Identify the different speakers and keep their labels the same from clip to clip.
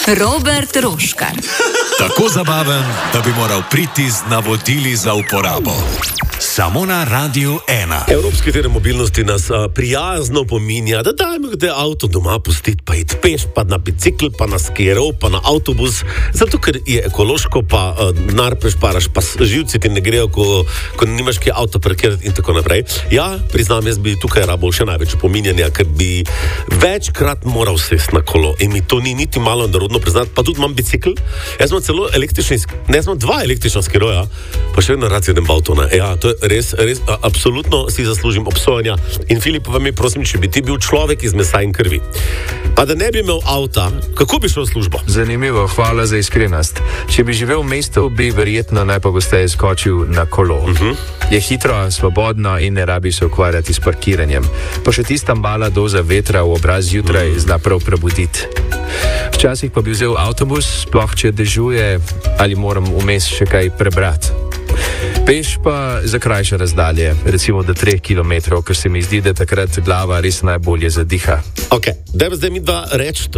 Speaker 1: Robert Roškar.
Speaker 2: Tako zabaven, da bi moral priti z navodili za uporabo. Samo na Radiu 1.
Speaker 3: Evropski tir mobilnosti nas prijazno pominja, da dajmo kde avto doma pustiti, pa iti peš, pa na bicikl, pa na skierov, pa na avtobus, zato ker je ekološko, pa denar prešparaš, pa živci ti ne grejo, ko nimaš kje avto parkirati in tako naprej. Ja, priznam, jaz bi tukaj rabo še največ pominjanja, ker bi večkrat moral sesti na kolo in mi to ni niti malo narodno priznati, pa tudi imam bicikl. Jaz imam celo električni, ne, jaz imam 2 električna skieroja, pa še vedno rad sedem v avto, ne. Ja, to je res, absolutno si zaslužim obsojanja. In Filip, vam je, prosim, če bi ti bil človek iz mesa in krvi, pa da ne bi imel avta, kako bi šel v službo?
Speaker 4: Zanimivo, hvala za iskrenost. Če bi živel v mestu, bi verjetno najpogosteje skočil na kolo. Je hitro, svobodno in ne rabi se ukvarjati s parkiranjem. Pa še tista mala doza vetra v obraz zjutraj zna prav prebuditi. Včasih pa bi vzel avtobus, sploh če dežuje ali moram vmes še kaj prebrati. Peš pa za krajše razdalje, recimo do 3 km, ker se mi zdi, da takrat glava res najbolje zadiha.
Speaker 3: Ok, dajmo zdaj mi dva reči,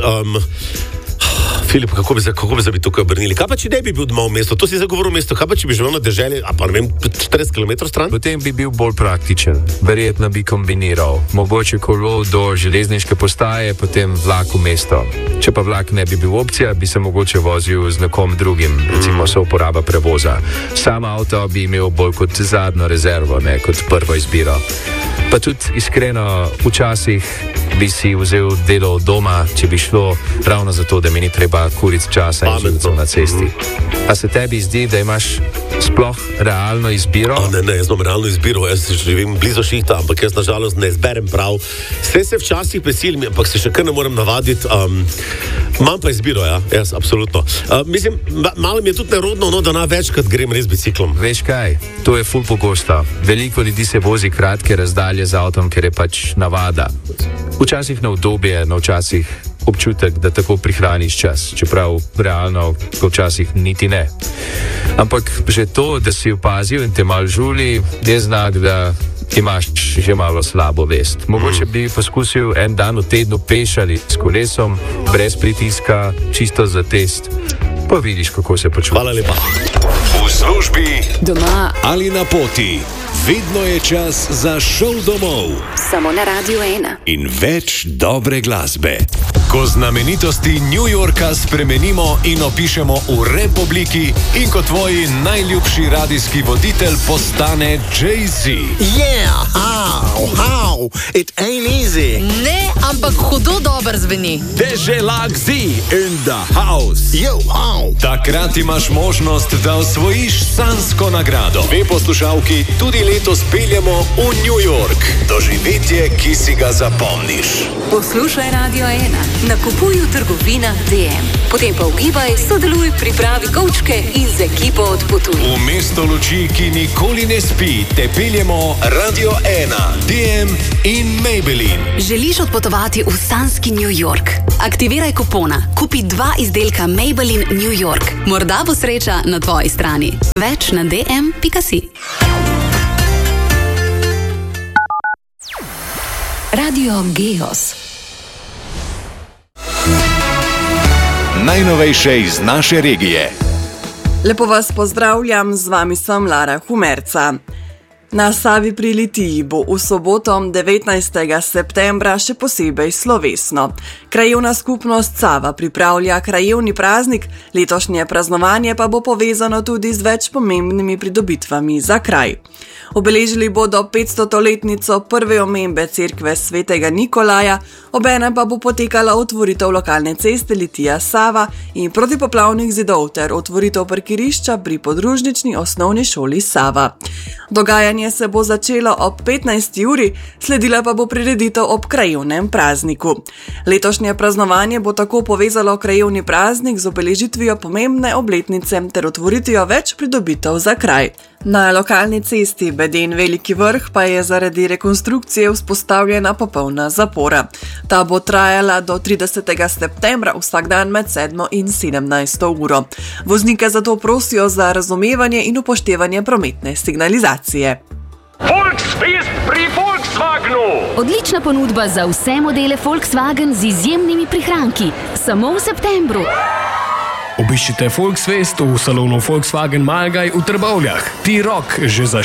Speaker 3: Filip, kako bi se tukaj obrnili? Kaj pa, če ne bi bil doma v mestu? To si zagovoril v mestu. Kaj pa, če bi živel na deželi, a pa ne vem, 40 km stran?
Speaker 4: Potem bi bil bolj praktičen. Verjetno bi kombiniral. Mogoče kolo do železniške postaje, potem vlak v mesto. Če pa vlak ne bi bil opcija, bi se mogoče vozil z nekom drugim, recimo souporaba prevoza. Sam avto bi imel bolj kot zadnjo rezervo, ne kot prvo izbiro. Pa tudi iskreno, včasih bi si vzel delo od doma, če bi šlo ravno zato, da mi ni treba kuriti časa in živcev na cesti. A se tebi zdi, da imaš sploh realno izbiro?
Speaker 3: Ne, jaz imam realno izbiro, jaz živim blizu šihta, ampak jaz nažalost ne izberem prav. Vse se včasih prisilim, ampak se še kar ne morem navaditi. Imam pa izbiro, ja, jaz, absolutno. Mislim, malo mi je tudi nerodno, no, da večkrat grem res biciklom.
Speaker 4: Veš kaj, to je ful pogosto. Veliko ljudi se vozi kratke razdalje z avtom, ker je pač navada. Včasih na udobje, no včasih občutek, da tako prihraniš čas, čeprav realno včasih niti ne. Ampak že to, da si opazil in te malo žuli, je znak, da imaš že malo slabo vest. Mogoče bi poskusil en dan v tednu peš ali s kolesom, brez pritiska, čisto za test. Pa vidiš, kako se počutiš.
Speaker 3: Hvala lepa.
Speaker 2: V službi,
Speaker 1: Doma
Speaker 2: ali na poti, vedno je čas za šov domov.
Speaker 1: samo na Radiu 1.
Speaker 2: In več dobre glasbe. Ko znamenitosti New Yorka spremenimo in opišemo v republiki in ko tvoji najljubši radijski voditelj postane Jay-Z.
Speaker 5: Yeah, how, it ain't easy.
Speaker 6: Ne, ampak hudo dober zveni.
Speaker 2: Deželak Z in the house.
Speaker 5: Yo, how.
Speaker 2: Takrat imaš možnost, da osvojiš sanjsko nagrado. 2 poslušalki tudi letos peljemo v New York. Doživetje, ki si ga zapomniš.
Speaker 1: Poslušaj Radio 1. Nakupuj v trgovinah DM. Potem pa ugibaj, sodeluj, pripravi kovčke in z ekipo odpotuj.
Speaker 2: V mesto luči, ki nikoli ne spi, te peljemo Radio 1, DM in Maybelline.
Speaker 1: Želiš odpotovati v sanjski New York? Aktiviraj kupona. Kupi 2 izdelka Maybelline New York. Morda bo sreča na tvoji strani. Več na dm.si. Radio Geos.
Speaker 2: Najnovejše iz naše regije.
Speaker 7: Lepo vas pozdravljam, z vami sem Lara Humerca. Na Savi pri Litiji bo v soboto 19. septembra še posebej slovesno. Krajevna skupnost Sava pripravlja krajevni praznik, letošnje praznovanje pa bo povezano tudi z več pomembnimi pridobitvami za kraj. Obeležili bodo 500-letnico prve omembe cerkve svetega Nikolaja, obenem pa bo potekala otvoritev lokalne ceste Litija-Sava in protipoplavnih zidov ter otvoritev parkirišča pri podružnični osnovni šoli Sava. Dogajanje se bo začelo ob 15. uri, sledila pa bo prireditev ob krajevnem prazniku. Letošnje praznovanje bo tako povezalo krajevni praznik z obeležitvijo pomembne obletnice ter otvoritvijo več pridobitev za kraj. Na lokalni cesti Beden Veliki Vrh pa je zaradi rekonstrukcije vzpostavljena popolna zapora. Ta bo trajala do 30. septembra vsak dan med 7. in 17. uro. Voznike zato prosijo za razumevanje in upoštevanje prometne signalizacije.
Speaker 8: Volksfest pri Volkswagen! Volkswagenu!
Speaker 1: Odlična ponudba za vse modele Volkswagen z izjemnimi prihranki. Samo v septembru.
Speaker 9: Obiščite Volksfest v salonu Volkswagen Malgaj v Trbovljah. T-Rock že za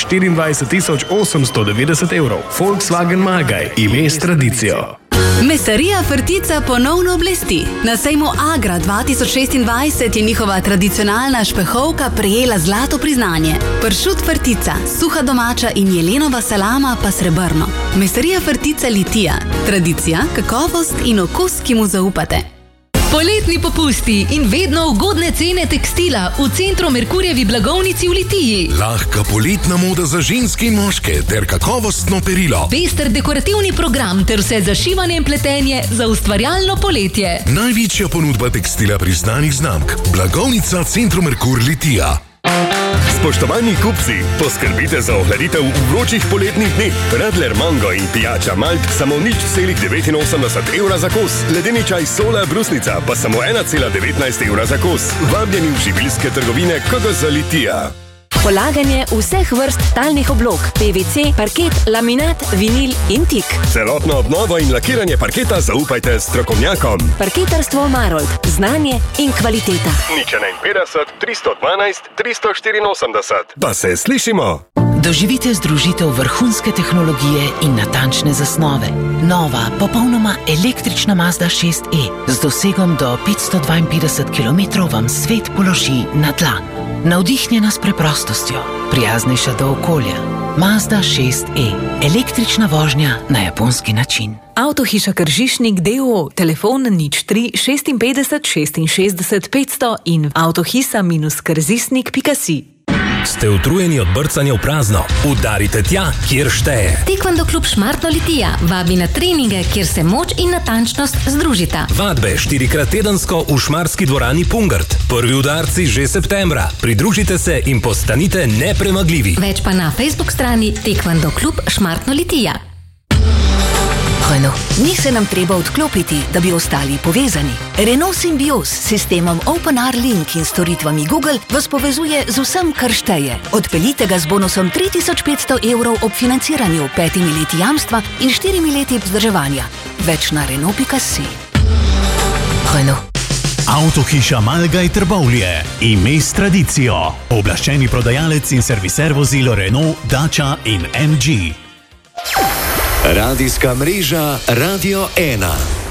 Speaker 9: 24.890 €. Volkswagen Malgaj, ime s tradicijo.
Speaker 1: Mesarija Frtica ponovno blesti. Na sejmu Agra 2026 je njihova tradicionalna špehovka prejela zlato priznanje. Pršut Frtica, suha domača in jelenova salama pa srebrno. Mesarija Frtica Litija. Tradicija, kakovost in okus, ki mu zaupate.
Speaker 10: Poletni popusti in vedno ugodne cene tekstila v centru Merkurjevi blagovnici v Litiji.
Speaker 11: Lahka poletna moda za ženske in moške ter kakovostno perilo.
Speaker 10: Pester dekorativni program ter vse za šivanje in pletenje za ustvarjalno poletje.
Speaker 11: Največja ponudba tekstila priznanih znamk. Blagovnica Centru Merkur Litija.
Speaker 12: Spoštovani kupci, poskrbite za ohladitev v vročih poletnih dneh. Radler Mango in pijača Malt samo 0,89 € za kos. Ledeni čaj Sola Brusnica pa samo 1,19 € za kos. Vabljeni v živilske trgovine KGZ Litija.
Speaker 13: Polaganje vseh vrst talnih oblog, PVC, parket, laminat, vinil in tik.
Speaker 12: Celotno obnovo in lakiranje parketa zaupajte strokovnjakom.
Speaker 13: Parketarstvo Marold. Znanje in kvaliteta.
Speaker 12: 051 312 384. Pa se slišimo.
Speaker 14: Doživite združitev vrhunske tehnologije in natančne zasnove. Nova, popolnoma električna Mazda 6e z dosegom do 552 km vam svet položi na dlan. Navdihnjena s preprostostjo, prijaznejša do okolja. Mazda 6e. Električna vožnja na japonski način.
Speaker 10: Avtohiša Kržišnik d.o.o. Telefon 03 56 66 500 in avtohisa-krzisnik.si.
Speaker 15: Ste utrujeni od brcanja v prazno? Udarite tja, kjer šteje.
Speaker 10: Taekwondo klub Šmartno Litija vabi na treninge, kjer se moč in natančnost združita.
Speaker 15: Vadbe 4x tedensko v Šmarski dvorani Pungart. Prvi udarci že septembra. Pridružite se in postanite nepremagljivi.
Speaker 10: Več pa na Facebook strani Taekwondo klub Šmartno Litija.
Speaker 13: Renault. Ni se nam treba odklopiti, da bi ostali povezani. Renault Symbioz s sistemom OpenR Link in storitvami Google vas povezuje z vsem, kar šteje. Odpeljite ga z bonusom 3500 € ob financiranju, 5 leti jamstva in 4 leti vzdrževanja. Več na Renault.si. Renault.
Speaker 16: Avtohiša Malgaj Trbovlje. Ime s tradicijo. Oblaščeni prodajalec in serviser vozil Renault, Dacia in MG.
Speaker 2: Radijska mreža Radio 1.